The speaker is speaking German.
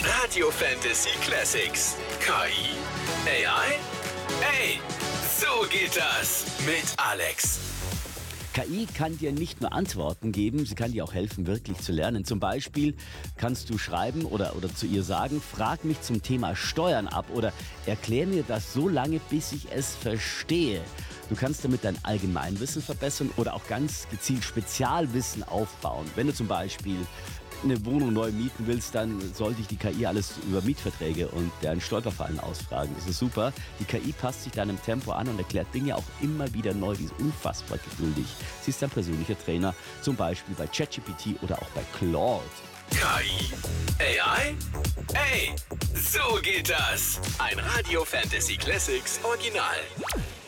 Radio Fantasy Classics. KI? AI? Ey, so geht das mit Alex. KI kann dir nicht nur Antworten geben, sie kann dir auch helfen, wirklich zu lernen. Zum Beispiel kannst du schreiben oder zu ihr sagen, frag mich zum Thema Steuern ab oder erklär mir das so lange, bis ich es verstehe. Du kannst damit dein Allgemeinwissen verbessern oder auch ganz gezielt Spezialwissen aufbauen. Wenn du zum Beispiel eine Wohnung neu mieten willst, dann sollte dich die KI alles über Mietverträge und deren Stolperfallen ausfragen. Das ist super. Die KI passt sich deinem Tempo an und erklärt Dinge auch immer wieder neu. Die ist unfassbar geduldig. Sie ist dein persönlicher Trainer, zum Beispiel bei ChatGPT oder auch bei Claude. KI? AI? Ey, so geht das. Ein Radio Fantasy Classics Original.